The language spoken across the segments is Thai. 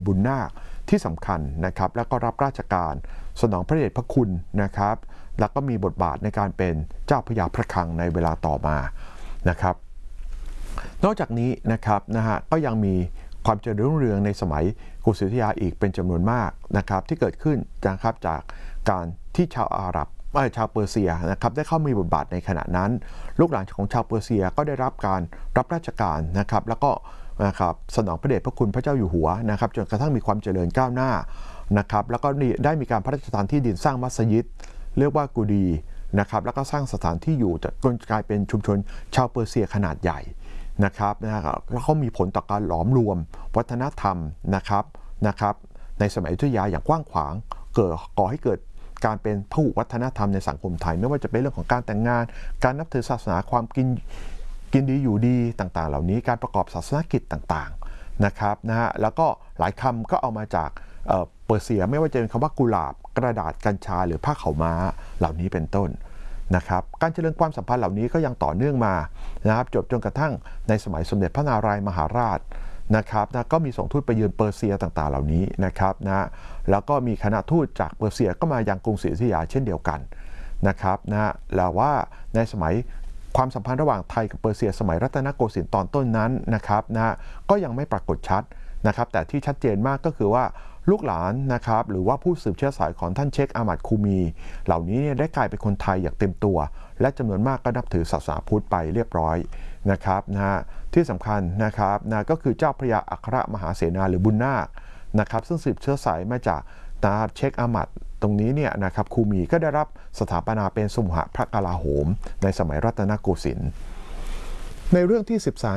บุญนาคที่สำคัญนะครับแล้วก็รับราชการสนองพระเดชพระคุณนะครับแล้วก็มีบทบาทในการเป็นเจ้าพระยาพระคลังในเวลาต่อมานะครับนอกจากนี้นะครับก็ยังมีความเจริญรุ่งเรืองในสมัยกรุงศรีอยุธยาอีกเป็นจำนวนมากนะครับที่เกิดขึ้นนะครับจากการที่ชาวเปอร์เซียนะครับได้เข้ามีบทบาทในขณะนั้นลูกหลานของชาวเปอร์เซียก็ได้รับการรับราชการนะครับแล้วก็นะครับสนองพระเดชพระคุณพระเจ้าอยู่หัวนะครับจนกระทั่งมีความเจริญก้าวหน้านะครับแล้วก็ได้มีการพระราชทานที่ดินสร้างมัสยิดเรียกว่ากูดีนะครับแล้วก็สร้างสถานที่อยู่จนกลายเป็นชุมชนชาวเปอร์เซียขนาดใหญ่นะครับแล้วเขามีผลต่อการหลอมรวมวัฒนธรรมนะครับในสมัยอยุธยาอย่างกว้างขวางก่อให้เกิดการเป็นพหุวัฒนธรรมในสังคมไทยไม่ว่าจะเป็นเรื่องของการแต่งงานการนับถือศาสนาความกินดีอยู่ดีต่างๆเหล่านี้การประกอบศาสนกิจต่างๆนะครับแล้วก็หลายคำก็เอามาจากเปอร์เซียไม่ว่าจะเป็นคำว่ากุหลาบกระดาษกัญชาหรือผ้าขาวม้าเหล่านี้เป็นต้นนะครับการเจริญความสัมพันธ์เหล่านี้ก็ยังต่อเนื่องมานะครับจนกระทั่งในสมัยสมเด็จพระนารายมหาราชนะครับก็มีส่งทูตไปเยือนเปอร์เซียต่างๆเหล่านี้นะครับแล้วก็มีคณะทูตจากเปอร์เซียก็มายังกรุงศรีอยุธยาเช่นเดียวกันนะครับแล้วว่าในสมัยความสัมพันธ์ระหว่างไทยกับเปอร์เซียสมัยรัตนโกสินทร์ตอนต้นนั้นนะครับก็ยังไม่ปรากฏชัดนะครับแต่ที่ชัดเจนมากก็คือว่าลูกหลานนะครับหรือว่าผู้สืบเชื้อสายของท่านเชคอามัดคูมีเหล่านี้ได้กลายเป็นคนไทยอย่างเต็มตัวและจำนวนมากก็นับถือศาสนาพุทธไปเรียบร้อยนะครับที่สำคัญนะครับก็คือเจ้าพระยาอัครมหาเสนาหรือบุญนาคนะครับซึ่งสืบเชื้อสายมาจากเชคอามัดตรงนี้เนี่ยนะครับคูมีก็ได้รับสถาปนาเป็นสมุหพระกลาโหมในสมัยรัตนโกสินทร์ในเรื่องที่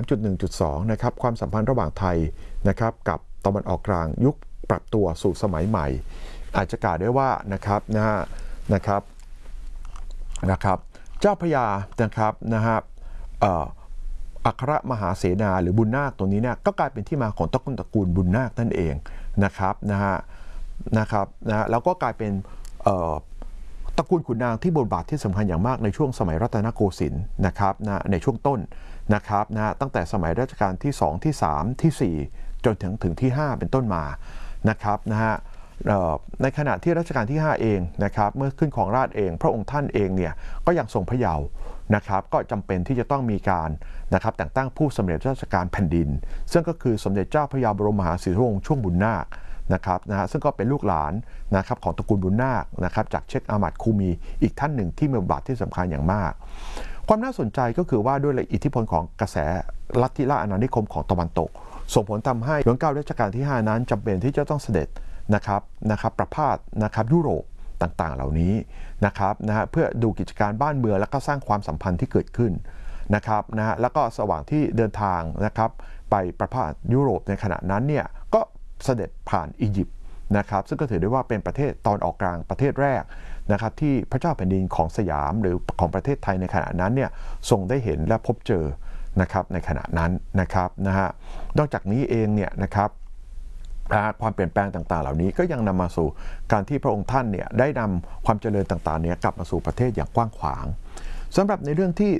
13.1.2 นะครับความสัมพันธ์ระหว่างไทยนะครับกับตะวันออกกลางยุคปรับตัวสู่สมัยใหม่อาจจะกล่าวได้ว่านะครับเจ้าพระยานะครับอัครมหาเสนาหรือบุญนาคตรงนี้เนี่ยก็กลายเป็นที่มาของตระกูลบุญนาคนั่นเองนะครับแล้วก็กลายเป็นตระกูลขุนนางที่บทบาทที่สำคัญอย่างมากในช่วงสมัยรัตนโกสินทร์นะครับในช่วงต้นนะครับตั้งแต่สมัยรัชกาลที่2ที่3ที่4จนถึงที่5เป็นต้นมานะครับในขณะที่รัชกาลที่5เองนะครับเมื่อขึ้นครองราชย์เองพระองค์ท่านเองเนี่ยก็ยังทรงพระเยาว์นะครับก็จำเป็นที่จะต้องมีการนะครับแต่งตั้งผู้สำเร็จราชการแผ่นดินซึ่งก็คือสมเด็จเจ้าพระยาบรมมหาศรีวงศ์ช่วงบุญนาคนะครับซึ่งก็เป็นลูกหลานนะครับของตระกูลบุญนาคนะครับจากเชคอามัดคูมีอีกท่านหนึ่งที่มีบทบาทที่สำคัญอย่างมากความน่าสนใจก็คือว่าด้วยอิทธิพลของกระแสลัทธิล่าอาณานิคมของตะวันตกส่งผลทำให้รัชกาลรัชกาลที่5นั้นจำเป็นที่จะต้องเสด็จนะครับประพาสนะครับยุโรปต่างๆเหล่านี้นะครับเพื่อดูกิจการบ้านเมืองแล้วก็สร้างความสัมพันธ์ที่เกิดขึ้นนะครับแล้วก็ระหว่างที่เดินทางนะครับไปประพาสยุโรปในขณะนั้นเนี่ยก็เสด็จผ่านอียิปต์นะครับซึ่งก็ถือได้ว่าเป็นประเทศตอนออกกลางประเทศแรกนะครับที่พระเจ้าแผ่นดินของสยามหรือของประเทศไทยในขณะนั้นเนี่ยทรงได้เห็นและพบเจอนะครับในขณะนั้นนะครับนอกจากนี้เองเนี่ยนะครับความเปลี่ยนแปลงต่างๆเหล่านี้ก็ยังนำมาสู่การที่พระองค์ท่านเนี่ยได้นำความเจริญต่างๆเนี่ยกลับมาสู่ประเทศอย่างกว้างขวางสำหรับในเรื่องที่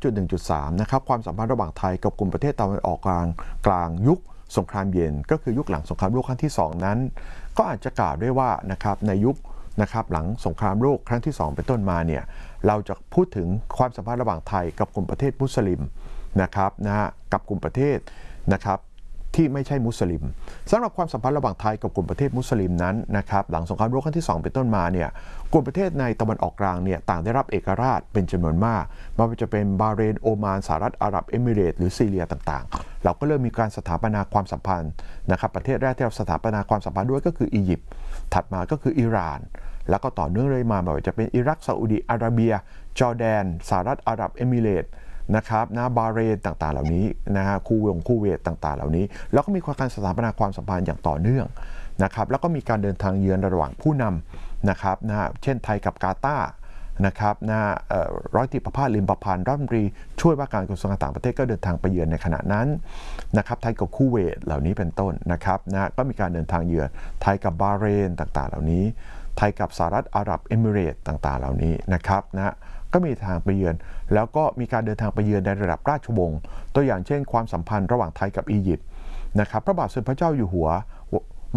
13.1.3 นะครับความสัมพันธ์ระหว่างไทยกับกลุ่มประเทศตะวันออกกลางยุคสงครามเย็นก็คือยุคหลังสงครามโลกครั้งที่2นั้นก็อาจจะกล่าวได้ว่านะครับในยุคนะครับหลังสงครามโลกครั้งที่2เป็นต้นมาเนี่ยเราจะพูดถึงความสัมพันธ์ระหว่างไทยกับกลุ่มประเทศมุสลิมนะครับกับกลุ่มประเทศนะครับที่ไม่ใช่มุสลิมสำหรับความสัมพันธ์ระหว่างไทยกับกลุ่มประเทศมุสลิมนั้นนะครับหลังสงครามโลกครั้งที่2เป็นต้นมาเนี่ยกลุ่มประเทศในตะวันออกกลางเนี่ยต่างได้รับเอกราชเป็นจำนวนมากไม่ว่าจะเป็นบาห์เรนโอมานสหรัฐอาหรับเอมิเรตส์หรือซีเรียต่างๆเราก็เริ่มมีการสถาปนาความสัมพันธ์นะครับประเทศแรกที่เราสถาปนาความสัมพันธ์ด้วยก็คืออียิปต์ถัดมาก็คืออิหร่านแล้วก็ต่อเนื่องเลยมาไม่ว่าจะเป็นอิรักซาอุดิอาระเบียจอร์แดนสหรัฐอาหรับเอมิเรตส์นะครับบาห์เรนต่างๆเหล่านี้คูเวตต่างๆเหล่านี้แล้วก็มีการสถาปนาความสัมพันธ์อย่างต่อเนื่องนะครับแล้วก็มีการเดินทางเยือนระหว่างผู้นำนะครับเช่นไทยกับกาตาร์นะครับร้อยตรีประภาส ลิมประพันธ์รัฐมนตรีช่วยว่าการกระทรวงการต่างประเทศก็เดินทางไปเยือนในขณะนั้นนะครับไทยกับคูเวตเหล่านี้เป็นต้นนะครับก็มีการเดินทางเยือนไทยกับบาห์เรนต่างๆเหล่านี้ไทยกับสหรัฐอาหรับเอมิเรตส์ต่างๆเหล่านี้นะครับก็มีทางไปเยือนแล้วก็มีการเดินทางไปเยือนในระดับราชวงศ์ตัวอย่างเช่นความสัมพันธ์ระหว่างไทยกับอียิปต์นะครับพระบาทสมเด็จพระเจ้าอยู่หัว